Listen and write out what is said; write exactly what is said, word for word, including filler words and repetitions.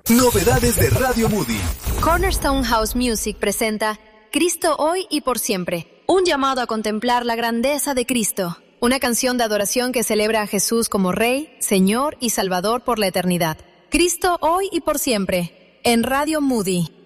Novedades de Radio Moody. Cornerstone House Music presenta Cristo hoy y por siempre. Un llamado a contemplar la grandeza de Cristo. Una canción de adoración que celebra a Jesús como Rey, Señor y Salvador por la eternidad. Cristo hoy y por siempre. En Radio Moody.